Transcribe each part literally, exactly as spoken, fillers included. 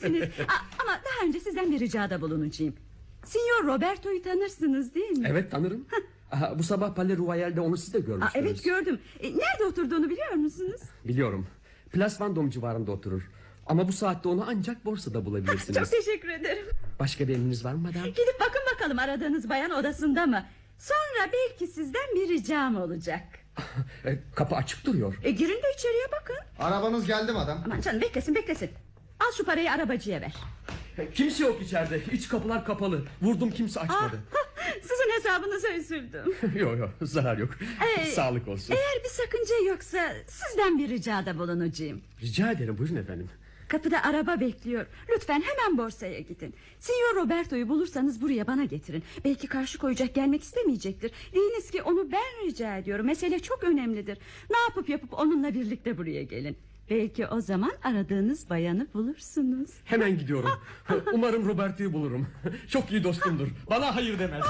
iyisiniz. A- Ama daha önce sizden bir ricada bulunacağım. Signor Roberto'yu tanırsınız değil mi? Evet, tanırım. Aha, bu sabah Palais Royal'de onu siz de görmüştünüz. Aa, evet, gördüm. E, nerede oturduğunu biliyor musunuz? Biliyorum. Place Vendôme civarında oturur. Ama bu saatte onu ancak borsada bulabilirsiniz. Çok teşekkür ederim. Başka bir emriniz var mı madem? Gidip bakın bakalım aradığınız bayan odasında mı? Sonra belki sizden bir ricam olacak. e, Kapı açık duruyor. E, girin de içeriye bakın. Arabanız geldi madem. Aman canım, beklesin beklesin. Al şu parayı arabacıya ver. E, kimse yok içeride. İç kapılar kapalı. Vurdum, kimse açmadı. Ah, sizin hesabınıza üzüldüm. Yok yok, zarar yok. Ee, Sağlık olsun. Eğer bir sakınca yoksa sizden bir ricada bulunacağım. Rica ederim, buyurun efendim. Kapıda araba bekliyor. Lütfen hemen borsaya gidin. Signor Roberto'yu bulursanız buraya bana getirin. Belki karşı koyacak, gelmek istemeyecektir. Deyiniz ki onu ben rica ediyorum. Mesele çok önemlidir. Ne yapıp yapıp onunla birlikte buraya gelin. Belki o zaman aradığınız bayanı bulursunuz. Hemen gidiyorum. Umarım Roberto'yu bulurum. Çok iyi dostumdur. Bana hayır demez.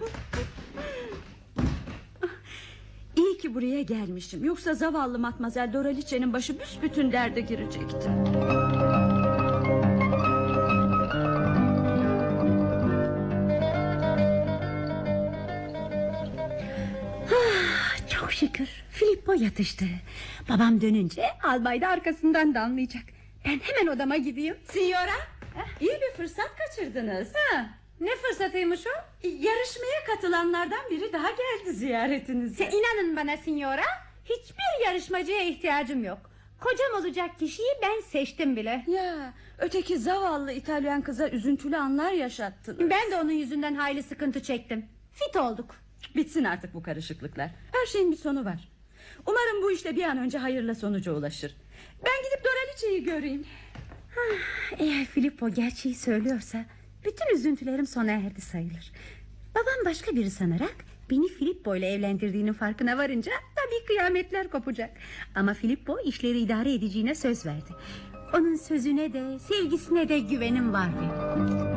İyi ki buraya gelmişim. Yoksa zavallı Matmazel Doraliçe'nin başı büsbütün derde girecekti. Ah, çok şükür Filippo yatıştı. Babam dönünce albay da arkasından damlayacak. Ben hemen odama gideyim. Signora, iyi bir fırsat kaçırdınız. Ha, ne fırsatıymış o? Yarışmaya katılanlardan biri daha geldi ziyaretinize. Ya, inanın bana signora, hiçbir yarışmacıya ihtiyacım yok. Kocam olacak kişiyi ben seçtim bile. Ya, öteki zavallı İtalyan kıza üzüntülü anlar yaşattınız. Ben de onun yüzünden hayli sıkıntı çektim. Fit olduk. Bitsin artık bu karışıklıklar. Her şeyin bir sonu var. Umarım bu işte bir an önce hayırla sonuca ulaşır. Ben gidip Doraliçe'yi göreyim. Ah, eğer Filippo gerçeği söylüyorsa bütün üzüntülerim sona erdi sayılır. Babam başka biri sanarak beni Filippo ile evlendirdiğinin farkına varınca tabii kıyametler kopacak. Ama Filippo işleri idare edeceğine söz verdi. Onun sözüne de sevgisine de güvenim var benim.